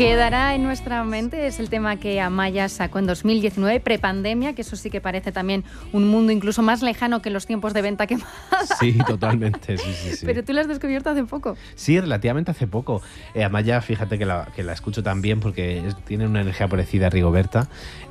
Quedará en nuestra mente, es el tema que Amaya sacó en 2019, prepandemia, que eso sí que parece también un mundo incluso más lejano que los tiempos de venta quemada. Sí, totalmente, sí. Pero tú lo has descubierto hace poco. Sí, relativamente hace poco. Amaya, fíjate que la escucho también porque tiene una energía parecida a Rigoberta,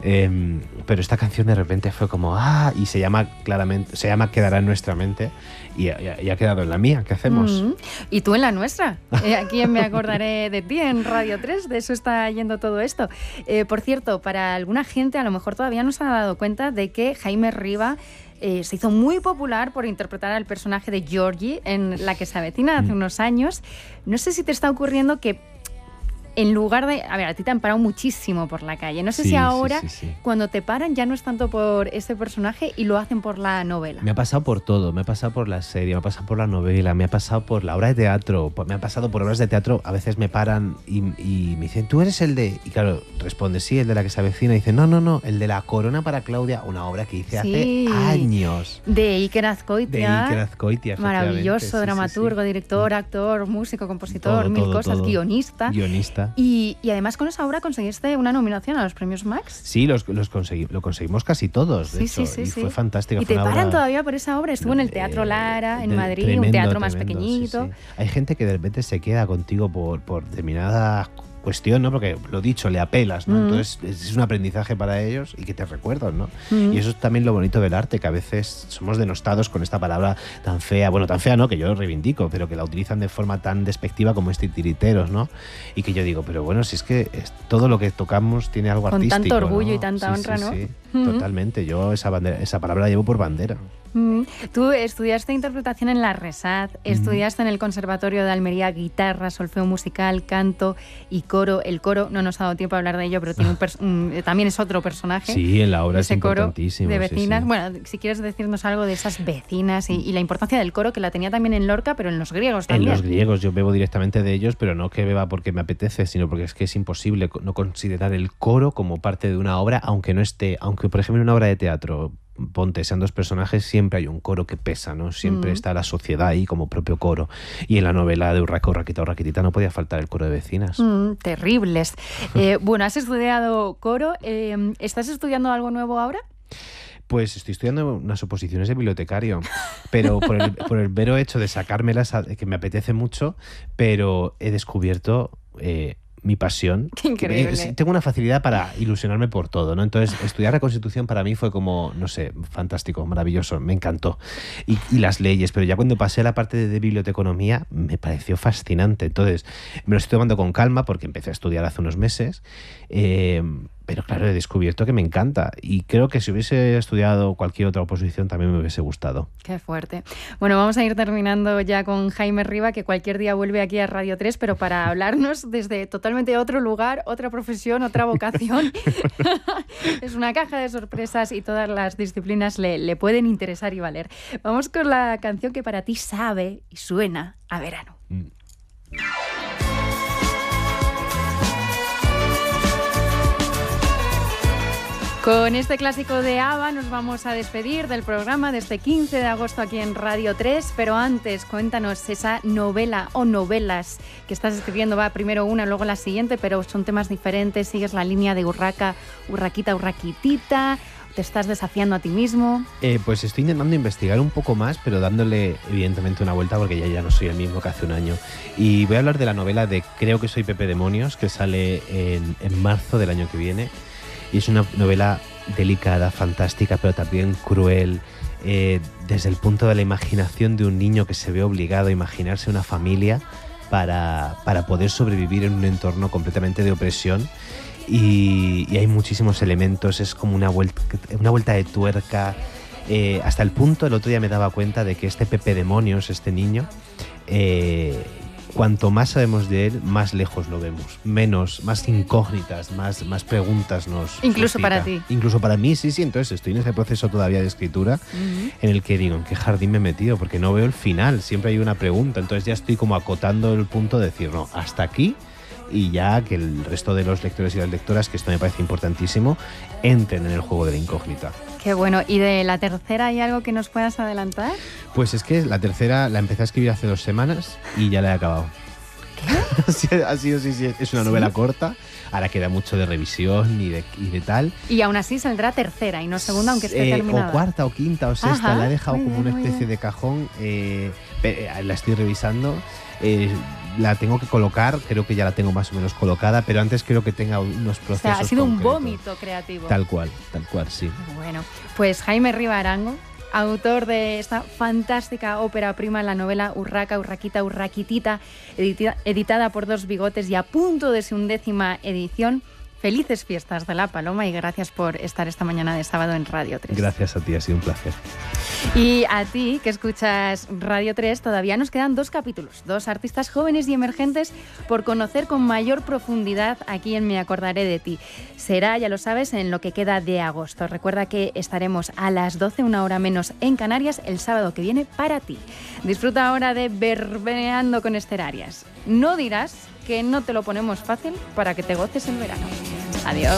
pero esta canción de repente fue como y se llama Quedará en nuestra mente y ha quedado en la mía. ¿Qué hacemos? Y tú en la nuestra. Aquí Me acordaré de ti en Radio 3, de eso está yendo todo esto. Por cierto, para alguna gente a lo mejor todavía no se ha dado cuenta de que Jaime Riba se hizo muy popular por interpretar al personaje de Georgie en La que se avecina hace unos años. No sé si te está ocurriendo que en lugar de... A ver, a ti te han parado muchísimo por la calle. No sé si ahora, cuando te paran, ya no es tanto por ese personaje y lo hacen por la novela. Me ha pasado por todo. Me ha pasado por la serie, me ha pasado por la novela, me ha pasado por la obra de teatro, me ha pasado por obras de teatro. A veces me paran y me dicen, ¿tú eres el de...? Y claro, responde, sí, el de La que se avecina. Y dice, no, el de La corona para Claudia, una obra que hice hace años. De Iker Azkoitia. Maravilloso, dramaturgo, director, actor, músico, compositor, mil cosas, guionista. Y además con esa obra conseguiste una nominación a los premios Max. Sí, lo conseguimos casi todos, de hecho, y fue fantástico. Y te paran todavía por esa obra. Estuvo en el Teatro Lara, en Madrid, tremendo, un teatro más pequeñito. Sí. Hay gente que de repente se queda contigo por determinadas cuestión, ¿no? Porque lo dicho, le apelas, ¿no? Entonces es un aprendizaje para ellos y que te recuerdan, ¿no? Y eso es también lo bonito del arte, que a veces somos denostados con esta palabra tan fea, bueno, tan fea no, que yo lo reivindico, pero que la utilizan de forma tan despectiva como titiriteros, ¿no? Y que yo digo, pero bueno, si es que todo lo que tocamos tiene algo artístico, con tanto orgullo, ¿no? Y tanta honra, ¿no? Sí, totalmente. Yo esa palabra la llevo por bandera. Tú estudiaste interpretación en la RESAD, estudiaste en el Conservatorio de Almería guitarra, solfeo musical, canto y coro. El coro, no nos ha dado tiempo a hablar de ello, pero tiene también es otro personaje. Sí, en la obra es importantísimo. De vecinas. Sí. Bueno, si quieres decirnos algo de esas vecinas y la importancia del coro, que la tenía también en Lorca, pero en los griegos también. En los griegos, yo bebo directamente de ellos, pero no que beba porque me apetece, sino porque es que es imposible no considerar el coro como parte de una obra, aunque por ejemplo en una obra de teatro, sean dos personajes, siempre hay un coro que pesa, ¿no? Siempre está la sociedad ahí como propio coro. Y en la novela de Urraca, Urraquita, Urraquitita no podía faltar el coro de vecinas. Terribles. Bueno, has estudiado coro. ¿Estás estudiando algo nuevo ahora? Pues estoy estudiando unas oposiciones de bibliotecario, pero por el mero hecho de sacármelas, que me apetece mucho, pero he descubierto... mi pasión. Qué increíble. Tengo una facilidad para ilusionarme por todo, ¿no? Entonces, estudiar la Constitución para mí fue como, no sé, fantástico, maravilloso, me encantó. Y las leyes, pero ya cuando pasé a la parte de biblioteconomía me pareció fascinante. Entonces, me lo estoy tomando con calma porque empecé a estudiar hace unos meses, pero claro, he descubierto que me encanta y creo que si hubiese estudiado cualquier otra oposición también me hubiese gustado. Qué fuerte. Bueno, vamos a ir terminando ya con Jaime Riba, que cualquier día vuelve aquí a Radio 3, pero para hablarnos desde totalmente otro lugar, otra profesión, otra vocación. Es una caja de sorpresas y todas las disciplinas le pueden interesar y valer. Vamos con la canción que para ti sabe y suena a verano. Con este clásico de ABBA nos vamos a despedir del programa de este 15 de agosto aquí en Radio 3, pero antes cuéntanos esa novela o novelas que estás escribiendo. Va primero una, luego la siguiente, pero son temas diferentes, sigues la línea de Urraca, Urraquita, Urraquitita, ¿te estás desafiando a ti mismo? Pues estoy intentando investigar un poco más, pero dándole evidentemente una vuelta porque ya no soy el mismo que hace un año. Y voy a hablar de la novela de Creo que soy Pepe Demonios, que sale en marzo del año que viene. Y es una novela delicada, fantástica, pero también cruel, desde el punto de la imaginación de un niño que se ve obligado a imaginarse una familia para poder sobrevivir en un entorno completamente de opresión. Y hay muchísimos elementos, es como una vuelta de tuerca, hasta el punto, el otro día me daba cuenta de que este Pepe Demonios, este niño, cuanto más sabemos de él, más lejos lo vemos, más incógnitas, más preguntas nos incluso suscita. Para ti. Incluso para mí, sí, entonces estoy en ese proceso todavía de escritura en el que digo, ¿en qué jardín me he metido? Porque no veo el final, siempre hay una pregunta, entonces ya estoy como acotando el punto de decir, no, hasta aquí, y ya que el resto de los lectores y las lectoras, que esto me parece importantísimo, entren en el juego de la incógnita. Qué bueno. ¿Y de la tercera hay algo que nos puedas adelantar? Pues es que la tercera la empecé a escribir hace 2 semanas y ya la he acabado. ¿Qué? Ha sido, sí, es una novela corta. Ahora queda mucho de revisión y de tal. Y aún así saldrá tercera y no segunda, aunque esté terminada. O cuarta, o quinta, o sexta. Ajá, la he dejado muy como bien, una especie de cajón. La estoy revisando. La tengo que colocar, creo que ya la tengo más o menos colocada, pero antes creo que tenga unos procesos. O sea, ha sido concretos. un vómito creativo. Tal cual, sí. Bueno, pues Jaime Riva Arango, autor de esta fantástica ópera prima, la novela Urraca, Urraquita, Urraquitita, editada por Dos Bigotes y a punto de su 11ª edición. Felices fiestas de la Paloma y gracias por estar esta mañana de sábado en Radio 3. Gracias a ti, ha sido un placer. Y a ti, que escuchas Radio 3, todavía nos quedan 2 capítulos, 2 artistas jóvenes y emergentes por conocer con mayor profundidad aquí en Me Acordaré de Ti. Será, ya lo sabes, en lo que queda de agosto. Recuerda que estaremos a las 12, una hora menos, en Canarias, el sábado que viene para ti. Disfruta ahora de Verbeneando con Esther Arias. No dirás que no te lo ponemos fácil para que te goces el verano. Adiós.